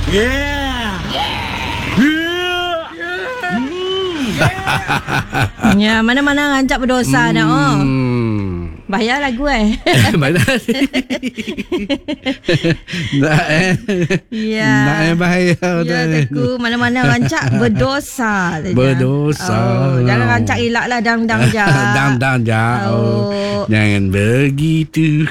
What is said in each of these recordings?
Yeah. Ya, mana-mana ngancak berdosa nak. Bahaya lagu Mana? Nak Ya. Nak bahaya. Ya, teku mana-mana rancak berdosa saja. Berdosa. Jangan rancak elak lah dang-dang je. Dang-dang je. Jangan begitu.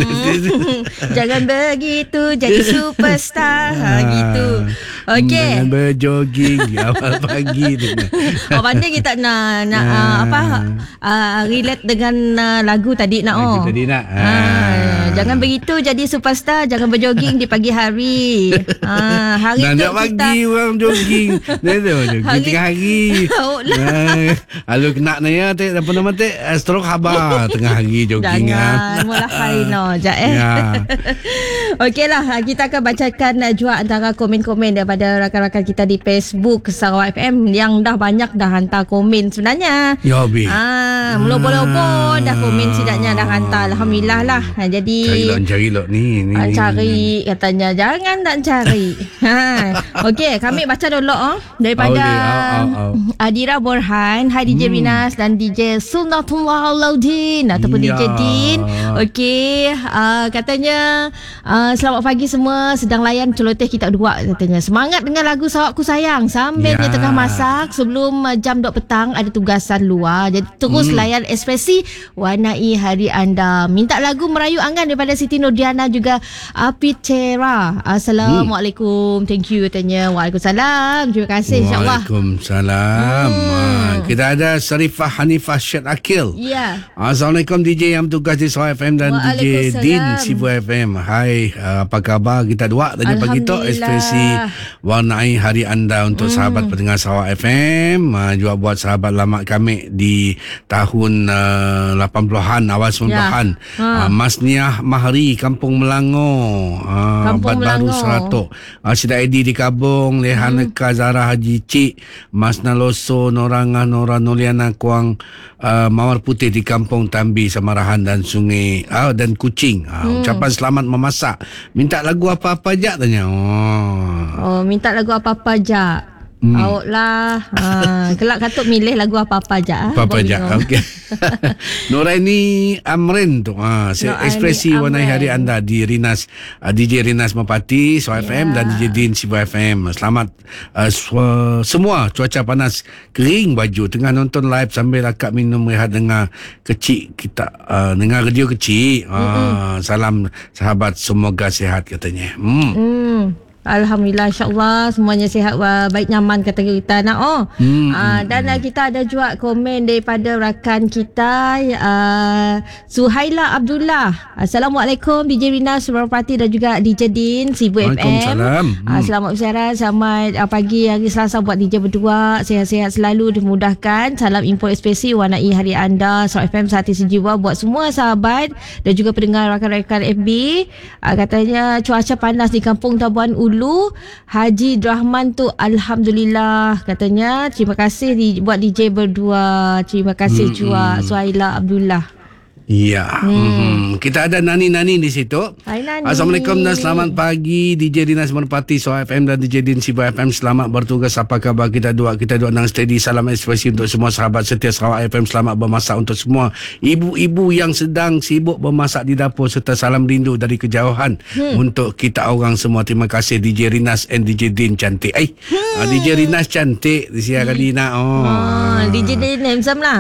Jangan begitu jadi superstar. Gitu. Okey. Jangan berjoging di awal pagi tu. Pandai kita nak relate dengan lagu tadi nak. Lagu tadi nak. Jangan begitu jadi superstar. Jangan berjoging di pagi hari. Hari tu nak pagi orang jogging. Jogging tengah hari. Kalau kena ni ya, apa nama tu? Stroke habar tengah hari jogging. Jangan mula hari no je Okeylah, kita akan bacakan juga antara komen-komen daripada rakan-rakan kita di Facebook Sarawak FM yang dah banyak dah hantar komen sebenarnya. Ya Bi. Mula-mula dah komen sidaknya dah hantar. Alhamdulillah lah. Jadi cari lot ni. Cari katanya jangan tak cari. Okey, kami baca dulu daripada Adira Borhan, Hai DJ Rinas dan DJ Sunnatullah Alaudin ataupun DJ Din. Okey, katanya selamat pagi semua, sedang layan celoteh kita dua katanya. Semangat dengan lagu Sarawakku Sayang sambil dia tengah masak sebelum jam 2 petang ada tugasan luar. Jadi terus layan ekspresi warnai hari anda. Minta lagu Merayu Angan daripada Siti Nurdiana juga Apitera. Assalamualaikum. Thank you katanya. Waalaikumsalam. Terima kasih insya-Allah. Waalaikumsalam. Kita ada Sarifah Hanifah Syed Akil. Ya. Assalamualaikum DJ yang bertugas di Sarawak FM dan DJ Din Sibu FM. Hai, apa khabar kita dua tanya pagi tu ekspresi warnai hari anda untuk sahabat pendengar Sarawak FM, juga buat sahabat lama kami di tahun 80-an awal 90-an. Mas Niah Mahri Kampung Melangor, Kampung Baru Seratok, Sida Edi di Kabung, Lehan Eka Zara Haji Cik, Mas Naloso Norangah Nora Noliana Kuang, Mawar Putih di Kampung Tambi Samarahan dan Sungai dan Kuching. Ucapan selamat memasak. Minta lagu apa-apa je tanya. Minta lagu apa-apa je. Awak lah. Kelak katuk milih lagu apa-apa je. Apa-apa je. Okey. Nuraini Amrin tu. Ekspresi warnai hari anda di Rinas, DJ Rinas Mapati Sarawak FM dan DJ Din Sibu FM. Selamat semua. Cuaca panas, kering baju, tengah nonton live sambil akak minum rehat dengar kecil kita, dengar radio kecil. Salam sahabat, semoga sihat katanya. Alhamdulillah, insyaAllah semuanya sihat, baik, nyaman kata kita nak. Dan kita ada juga komen daripada rakan kita Suhaila Abdullah. Assalamualaikum DJ Rina Sumarapati dan juga DJ Din Sibu FM. Waalaikumsalam. Selamat bersiaran, selamat pagi hari Selasa buat DJ berdua. Sihat-sihat selalu, dimudahkan. Salam info ekspresi warnai hari anda Sarawak FM sehati sejiwa buat semua sahabat dan juga pendengar rakan-rakan FB. Katanya cuaca panas di Kampung Tabuan Ulu. Haji Rahman tu alhamdulillah katanya. Terima kasih buat DJ berdua. Terima kasih juga Suhaila Abdullah. Ya. Kita ada Nani di situ. Hai Nani. Assalamualaikum dan selamat pagi DJ Dinas Merpati Sarawak FM dan DJ Din Sibu FM. Selamat bertugas. Apa khabar kita dua nang steady. Salam ekspresi untuk semua sahabat setia Sarawak FM. Selamat bermasak untuk semua ibu-ibu yang sedang sibuk bermasak di dapur, serta salam rindu dari kejauhan untuk kita orang semua. Terima kasih DJ Rinas and DJ Din cantik. DJ Rinas cantik di siang kali nak. DJ Din handsome lah.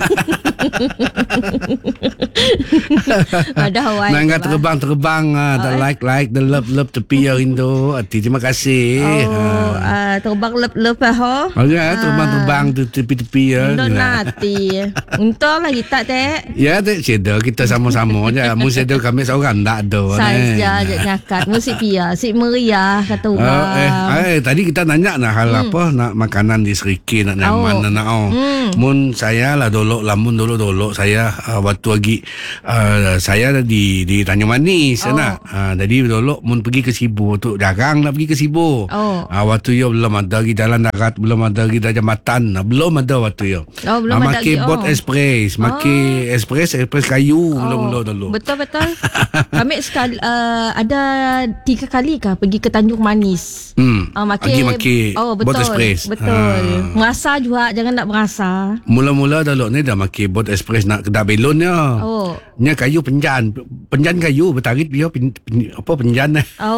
Ada Hawaii. Nangga terbang the like the love tepi rindu. Terima kasih. Terbang love terbang tepi ya. Nanti. Untunglah kita Ya sedar kita sama-sama je. Mu sedar kami seorang tak ada. Saja je nyakat. Musik pia, si meriah kata orang. Tadi kita nanya nak hal apa, nak makanan di Seriki nak nyaman nak. Mun saya lah dolok saya waktu bagi saya di Tanjung Manis nak. Jadi dulu mun pergi ke Sibu tu jarang nak pergi ke Sibu. Waktu yo belum ada lagi jalan darat, belum ada lagi jambatan, belum ada waktu yo. Belum ada lagi. Makai bot express, makai express kayu mula-mula dulu. Betul. Kami sekali ada 3 kali kah pergi ke Tanjung Manis. Makai bot express. Betul. Merasa juga, jangan nak merasa. Mula-mula dulu ni dah makai bot express nak kedai belon nya. Nya kayu penjan kayu bertarit dia penjan.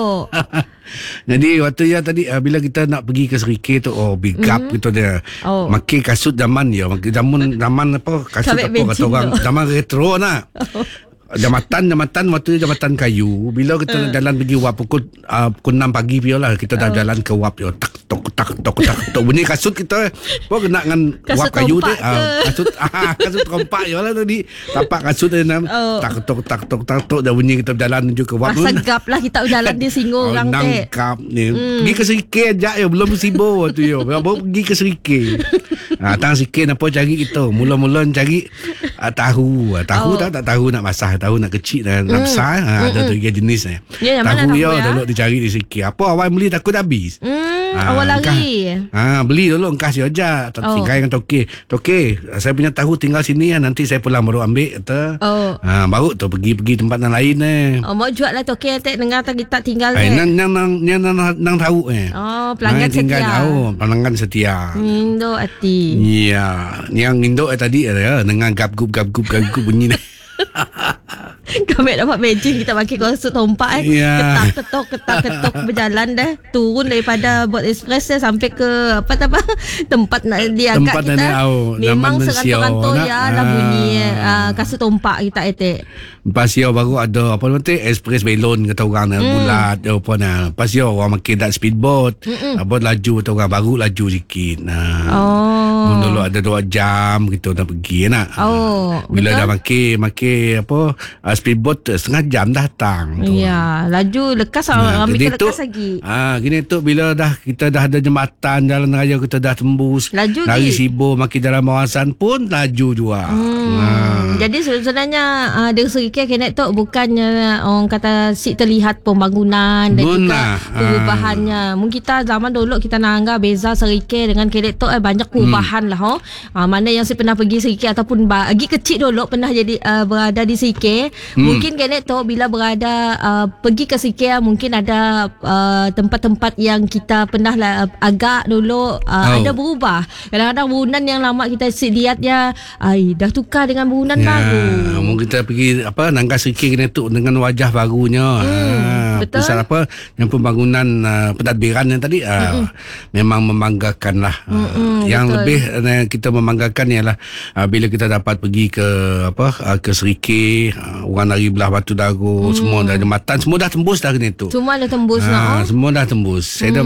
Jadi waktu ya tadi bila kita nak pergi ke Serike tu big up gitu dia. Makai kasut zaman dia, zaman apa kasut apa kata orang, zaman retro nak. Jambatan waktu jambatan kayu. Bila kita jalan pergi wap pukul 6 pagi lah kita dah jalan ke wap yo tak tok bunyi kasut kita kena dengan wap kayu tu kasut kompak yo lah tadi tapak kasut dia tak tok dah bunyi kita berjalan menuju ke wap. Segap lah kita berjalan di Singgung orang teh. Nangkap ni. Pergi ke Serike aja yo belum Sibu waktu yo. Baru pergi ke Serike. Tang sikit apa cari kita. Mula-mula cari tahu tak tahu nak masak, tahu nak kecil dan nak besar. Ada 3 jenis ni. Tahu ya dulu dicari di sikit. Apa awal beli takut habis. Awal lari. Beli dulu engkau saja. Tinggal dengan Toke, saya punya tahu tinggal sini nanti saya pulang baru ambil kata. Baru tu pergi tempat yang lain mau jual lah Toke dengar kita tinggal nang tahu pelanggan setia. Pelanggan setia. Indo hati. Ya, yang Indo tadi dengan gap-gup bunyi ni. Kami dapat magic kita pakai kasut tompak ketak-ketok berjalan dah turun daripada bot express sampai ke tempat nak diangkat kita. Memang serantor-rantor lah bunyi kasut tompak kita etek. Pas yo baru ada apa nanti express belon kata orang bulat apa nah. Pas yo orang makin dak speedboat. Abot laju kata orang baru laju sikit. Dulu ada 2 jam gitu dah pergi nak. Bila dah makin apa speedboat setengah jam datang. Ya, laju lekas ambil lekas lagi. Gini tu bila kita dah ada jembatan jalan raya kita dah tembus. Laju dari Sibu makin dalam kawasan pun laju juga. Jadi sebenarnya dari Serike kena tu bukannya orang kata terlihat pembangunan dan juga perubahannya. Mungkin kita zaman dulu kita nak anggap beza Serike dengan Kelet tu banyak perubahan lah. Mana yang saya pernah pergi Serike ataupun bagi kecil dulu pernah jadi berada di Serike. Mungkin Kelet tu bila berada pergi ke Serike mungkin ada tempat-tempat yang kita pernah agak dulu ada berubah. Kadang-kadang bangunan yang lama kita lihatnya dah tukar dengan bangunan baru. Mungkin kita pergi nangka Serike Kelet tu dengan wajah barunya. Betul. Pusat yang pembangunan pentadbiran yang tadi memang membanggakan lah. Yang betul. Lebih kita membanggakan ialah bila kita dapat pergi ke ke Serike, orang dari belah Batu Daru semua dah jembatan semua dah tembus dah kena tu. Semua dah tembus semua dah tembus. Saya dah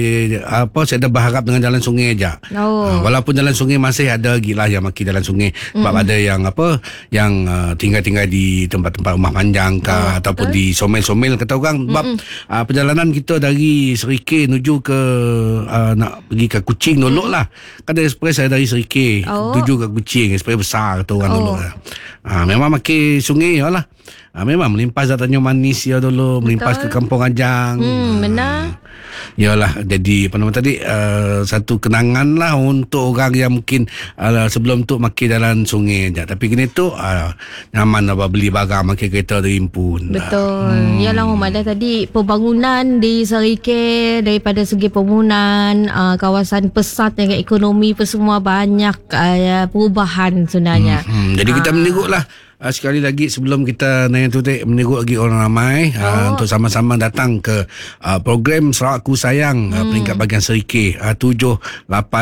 saya dah berharap dengan jalan sungai aja. Walaupun jalan sungai masih ada lagi lah yang makin jalan sungai sebab ada yang yang tinggal di tempat-tempat rumah panjang ataupun di somel-somel kata orang. Sebab perjalanan kita dari Serike menuju ke nak pergi ke Kuching dulu lah. Kan ada express saya dari Serike tuju ke Kuching, express besar kata orang dulu lah. Memang makin sungai lah. Memang melimpas Tanjung Manis ya dulu, melimpas ke Kampung Ajang. Benar. Yalah, jadi apa nama tadi satu kenangan lah untuk orang yang mungkin sebelum tu makin jalan sungai je. Tapi kini tu nyaman apa beli barang makin kereta terimpun. Betul. Yalah Muhammad tadi pembangunan di Serike daripada segi pembangunan kawasan pesat dengan ekonomi semua banyak perubahan sebenarnya. Jadi kita meneguklah sekali lagi sebelum kita naik tu meneguk lagi orang ramai untuk sama-sama datang ke program Sarawakku Sayang peringkat bahagian Serike 7, 8,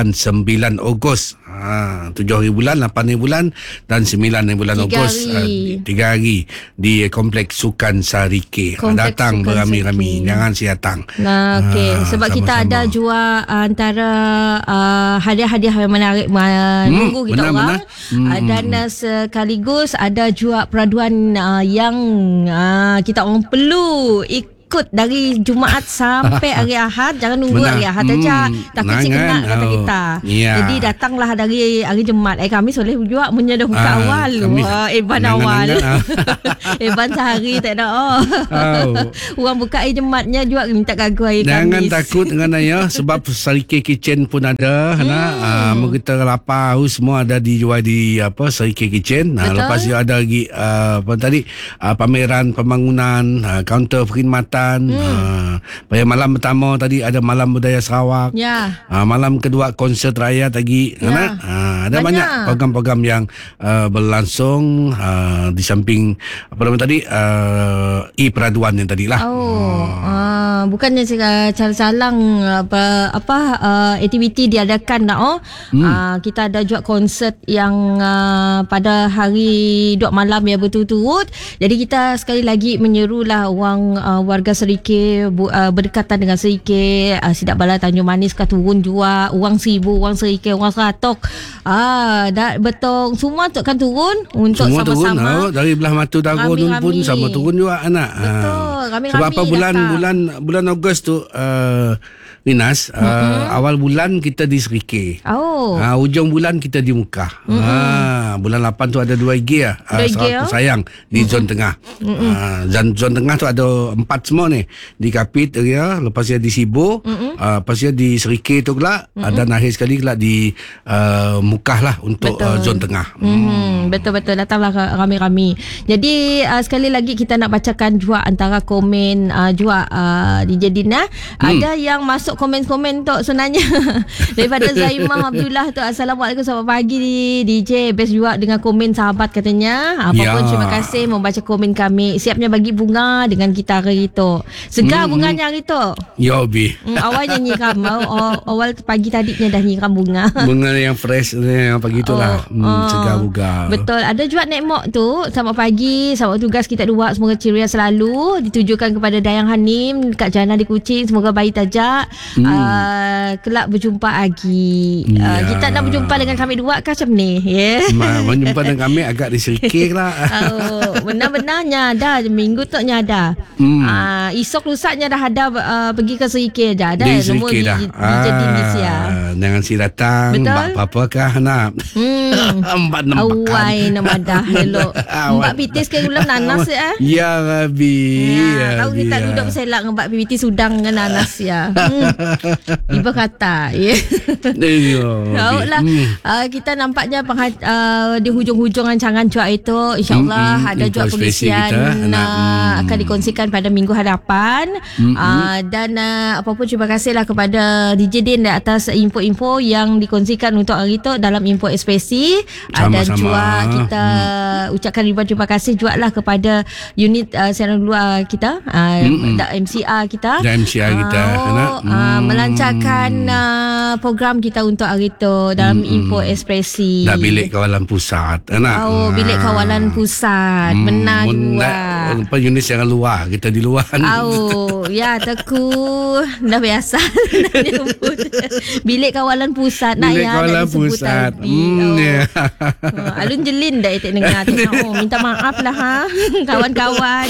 9 Ogos 7 hari bulan, 8 hari bulan dan 9 hari bulan Ogos 3 hari di Kompleks Sukan Serike. Datang beramai-ramai, jangan siatang. Sebab sama-sama. Kita ada jual antara hadiah-hadiah yang menarik menunggu kita orang. Dan sekaligus ada juga peraduan yang kita orang perlu ikut dari Jumaat sampai hari Ahad. Jangan nunggu hari Ahad saja. Takut cik kena kata kita. Jadi datanglah dari hari Jumaat. Khamis boleh juga punya dah buka awal. Eban awal. Eban sehari tak ada. Orang buka hari Jumaatnya juga minta gagu hari Khamis. Jangan takut dengan ayah sebab Sarike Kitchen pun ada. Mau kita lapar semua ada dijual di Sarike Kitchen. Lepas itu ada lagi pameran pembangunan, kaunter perkhidmatan. Malam pertama tadi ada malam budaya Sarawak. Malam kedua konsert rakyat lagi. Ada banyak program-program yang berlangsung di samping tadi peraduan yang tadilah. Bukannya calang aktiviti diadakan kita ada juga konsert yang pada hari 2 malam ya berturut-turut. Jadi kita sekali lagi menyerulah orang warga Serike berdekatan dengan Serike, Sidak Balai Tanjung Manis ke turun juga, orang Sibu, orang Serike, orang Seratok, dah betul semua tu kan turun untuk semua sama-sama turun, dari belah Matu Tarun pun sama turun juga anak. Betul, rami-rami sebab apa bulan Ogos tu Rinas, awal bulan kita di Serike. Hujung bulan kita di Mukah. Bulan 8 tu ada 2 IG Sarawak Sayang di zon tengah. Zon tengah tu ada 4 semua ni. Di Kapit area, lepas dia di Sibu, lepas dia di Serike tu kelak, dan akhir sekali kelak di Mukah lah untuk zon tengah. Betul-betul, datanglah rami-rami. Jadi sekali lagi kita nak bacakan juga antara komen juga DJ Dina. Ada yang masuk komen-komen tu sebenarnya daripada Zaimah Abdullah tu. Assalamualaikum, selamat pagi DJ, best juga dengan komen sahabat katanya. Apapun terima kasih membaca komen kami. Siapnya bagi bunga dengan kita hari itu. Segar bunganya hari itu. Ya Bi. Awalnya nyiram awal pagi tadinya dah nyiram bunga. Bunga yang fresh yang pagi itulah. Segar bunga. Betul. Ada juga Nekmok tu. Selamat pagi, selamat tugas kita dua. Semoga ceria selalu. Ditujukan kepada Dayang Hanim dekat Jana di Kuching. Semoga bayi tajak. Kelak berjumpa lagi. Kita nak berjumpa dengan kami dua kah macam ni? Berjumpa dengan kami agak diserikir lah. Benar-benarnya dah minggu tu ada. Esok lusaknya dah ada pergi ke Serikir dah. Dah nombor jadi Indonesia. Jangan si datang. Mbak apa-apakah nak? Mbak nampak. Awai nama dah elok. Mbak pitis ke ulam nanas ya. Ya Rabi. Tahu kita duduk berselak dengan Mbak pitis udang dengan nanas ya. Ibu kata tahu lah. Kita nampaknya di hujung-hujung rancangan cuaca itu InsyaAllah ada juga pengisian akan dikongsikan pada minggu hadapan. Dan apapun terima kasihlah kepada DJ Din atas info-info yang dikongsikan untuk hari itu dalam Info Ekspresi. Dan juga kita ucapkan ribuan terima kasih juga lah kepada unit siaran luar kita, MCR kita melancarkan program kita untuk hari itu dalam Info Ekspresi. Dah bilik kawalan pusat bilik kawalan pusat. Benar juga unit siaran luar, kita di luar. Ya teku dah biasa bilik kawalan pusat nak bilik kawalan pusat. Alun jelin dah etik dengar. Minta maaf lah kawan-kawan.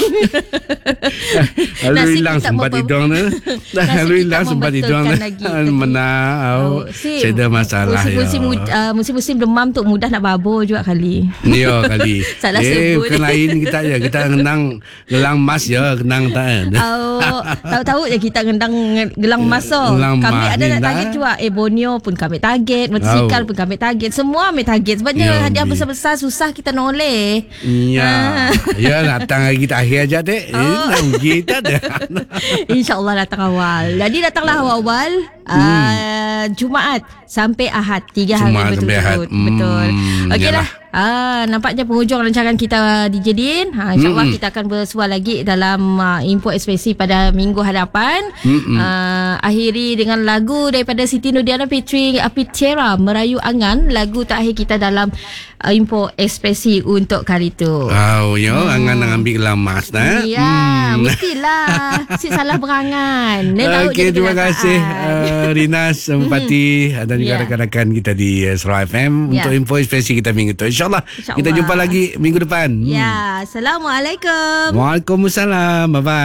Alun hilang sempat hidung ni. Alun hilang sempat hidung mana saya ada masalah musim demam tu mudah nak babur juga kali. Ya kali. Salah sebut. Bukan lain kita je. Kita ngendang gelang emas je, kenang tak. Tahu-tahu je kita ngendang gelang emas tu. Kami ada nak target juga. Borneo pun kami target, motosikal pun kami target. Semua kami target. Sebabnya hadiah besar-besar susah kita noleh. Ya datang lagi tak akhir aja dek. Kita dah. InsyaAllah datang awal. Jadi datanglah awal Jumaat sampai Ahad 3 hari berturut-turut. Betul. Okeylah. Nampaknya penghujung rancangan kita DJ Din. InsyaAllah kita akan bersua lagi dalam Info Ekspresi pada minggu hadapan. Akhiri dengan lagu daripada Siti Nurdiana featuring Apitera, Merayu Angan. Lagu terakhir kita dalam Info Ekspresi untuk kali itu. Angan nak ambil lamas dah. Ya, mestilah. Si salah berangan. Okey, terima kasih Rinas Bupati dan juga rakan-rakan kita di Sarawak FM untuk Info Ekspresi kita minggu itu. InsyaAllah kita jumpa lagi minggu depan. Assalamualaikum. Waalaikumsalam. Bye-bye.